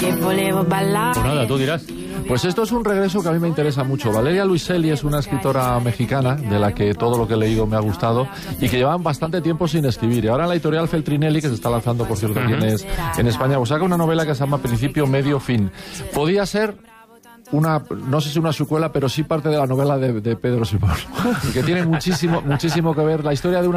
Pues nada, tú dirás. Pues esto es un regreso que a mí me interesa mucho. Valeria Luiselli es una escritora mexicana de la que todo lo que he leído me ha gustado y que llevaban bastante tiempo sin escribir. Y ahora en la editorial Feltrinelli, que se está lanzando, por cierto, aquí en España, pues saca una novela que se llama Principio, Medio, Fin. Podía ser no sé si una secuela, pero sí parte de la novela de Pedro Simón, que tiene muchísimo que ver la historia de una